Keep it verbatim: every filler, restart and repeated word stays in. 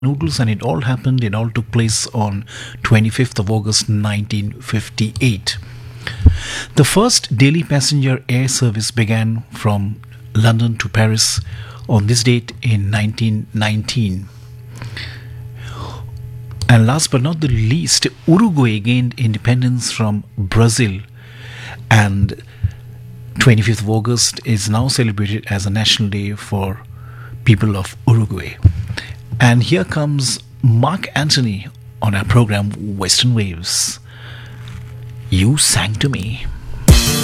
noodles, and it all happened, it all took place on twenty-fifth of August nineteen fifty-eight. The first daily passenger air service began from London to Paris on this date in nineteen nineteen. And last but not the least, Uruguay gained independence from Brazil, and twenty-fifth of August is now celebrated as a national day for people of Uruguay. And here comes Mark Anthony on our program Western Waves. You sang to me.